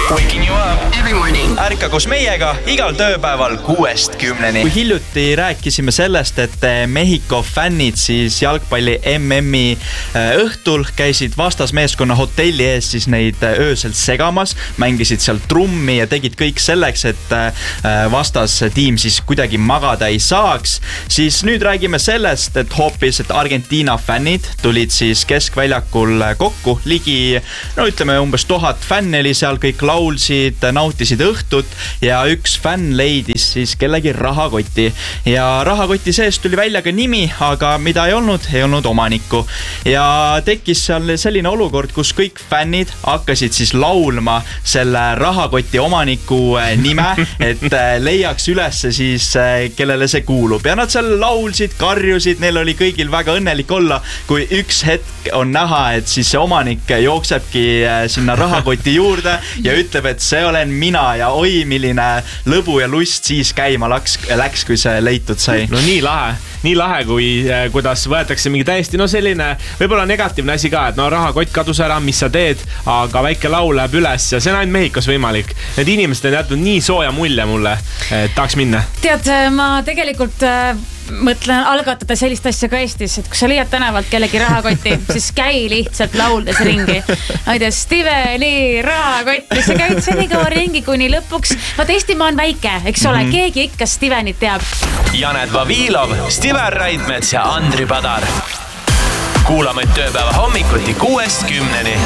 Waking you up every morning. Ärka koos meiega igal tööpäeval 6-10. Kui hiljuti rääkisime sellest, et Mehhiko fännid siis jalgpalli MM-i õhtul käisid vastasmeeskonna hotelli ees siis neid öösel segamas, mängisid seal trummi ja tegid kõik selleks, et vastas tiim siis kuidagi magada ei saaks, siis nüüd räägime sellest, et hoopis, et Argentiina fännid tulid siis keskväljakul kokku ligi, no ütleme umbes 1000 fänni oli seal, kõik laulsid, nautisid õhtut ja üks fänn leidis siis kellegi rahakoti ja rahakoti sees tuli välja ka nimi, aga mida ei olnud omanikku ja tekkis seal selline olukord, kus kõik fännid hakkasid siis laulma selle rahakoti omaniku nime, et leiaks üles siis kellele see kuulub ja nad seal laulsid, karjusid, neil oli kõigil väga õnnelik olla, kui üks hetk on näha, et siis see omanik jooksebki sinna rahakoti juurde ja ütleb, et see olen mina ja oi, milline lõbu ja lust siis käima läks, kui see leitud sai. No nii lahe, kuidas võetakse mingi täiesti, no selline võib-olla negatiivne asi ka, et no rahakott kadus ära, mis sa teed, aga väike laul läheb üles ja see on ainult Mehhikos võimalik. Need inimesed on jätnud nii sooja mulje mulle, et tahaks minna. Tead, ma tegelikult mõtlen algatada sellist asja ka Eestis, et kui sa leiad tänavalt kellegi rahakoti, siis käi lihtsalt lauldes ringi. Ma ei tea, Steveni rahakott, sa käid nii kaua ringi, kuni lõpuks. Vaat Eestimaa on väike, eks ole, keegi ikka Stevenit teab. Janet Vavilov, Steven Raidmets ja Andri Padar. Kuulame tööpäeva hommikuti 6-10.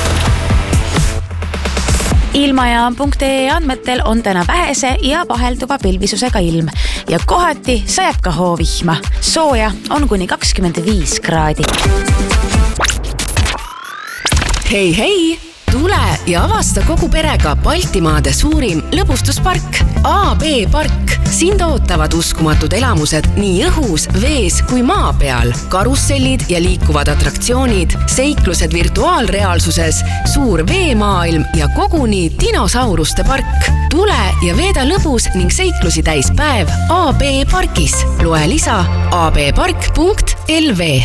Ilmajaam.ee andmetel on täna vähese ja vahelduva pilvisusega ilm ja kohati sajab ka hoovihma. Sooja on kuni 25 kraadi. Hei! Tule ja avasta kogu perega Baltimaade suurim lõbustuspark AB Park. Sind ootavad uskumatud elamused nii õhus, vees kui maa peal. Karussellid ja liikuvad atraktsioonid, seiklused virtuaalreaalsuses, suur veemaailm ja koguni dinosauruste park. Tule ja veeda lõbus ning seiklusi täis päev AB Parkis. Loe lisa abpark.lv.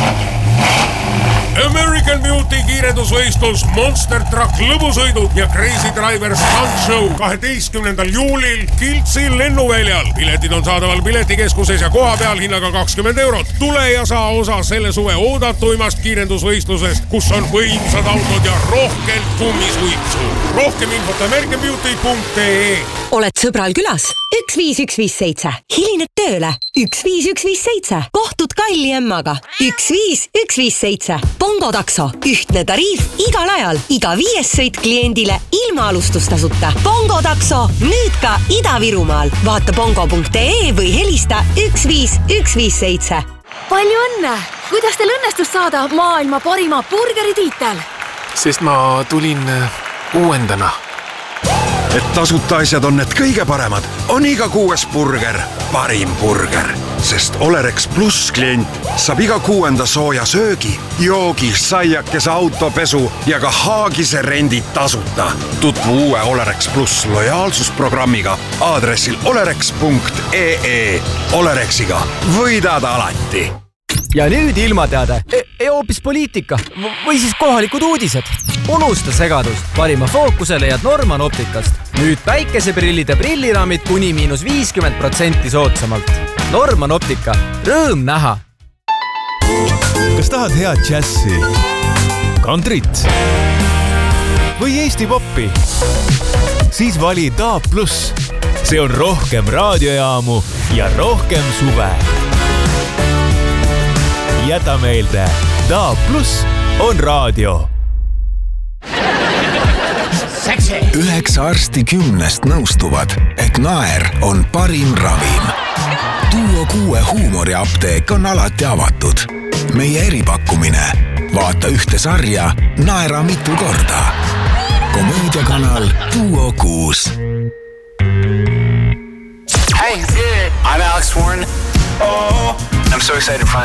American Beauty kiirendusvõistlus, Monster Truck lõbusõidud ja Crazy Driver Stunt Show 12. juulil Kiltsi lennuväljal. Piletid on saadaval piletikeskuses ja koha peal hinnaga 20 €. Tule ja saa osa selle suve oodatuimast kiirendusvõistlusest, kus on võimsad autod ja rohkelt kummisuitsu. Rohkem infot americanbeauty.ee. Oled sõbral külas? 15157. Hilined tööle? 15157. Kohtud kalli emmaga? 15157. Pongo-takso. Ühtne tariif igal ajal. Iga 5 sõit kliendile ilma alustustasuta. Pongo-takso. Nüüd ka Ida-Virumaal. Vaata pongo.ee või helista 15157. Palju õnne! Kuidas teil õnnestus saada maailma parima burgeritiitel? Sest ma tulin uuendana. Et tasuta asjad on need kõige paremad, on iga 6. burger parim burger. Sest Olerex Plus klient saab iga 6. sooja söögi, joogi, saiakese autopesu ja ka haagise rendid tasuta. Tutvu uue Olerex Plus lojaalsusprogrammiga aadressil olerex.ee. Olerexiga võidad alati. Ja nüüd ilmateade, hoopis poliitika või siis kohalikud uudised. Unusta segadus, parima fookuse leiad Norman Optikast. Nüüd päikeseprillid ja prilliraamid kuni -50% soodsamalt. Norman Optika, rõõm näha. Kas tahad head džässi, kantrit või Eesti poppi? Siis vali DAB+. See on rohkem raadiojaamu ja rohkem suve. Jäta meelde, DAB+ on raadio. 9 arsti 10 nõustuvad, et naer on parim ravim. Duo 6 huumoriapteek on alati avatud. Meie eripakkumine. Vaata ühte sarja, naera mitu korda. Komöödiakanal Duo 6. Hey, I'm Alex Warren. I'm so excited to find